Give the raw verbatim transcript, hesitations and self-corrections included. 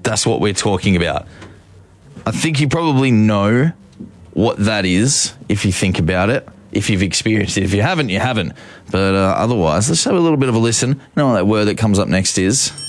That's what we're talking about. I think you probably know what that is if you think about it, if you've experienced it. If you haven't, you haven't. But uh, otherwise, let's have a little bit of a listen. You know what that word that comes up next is?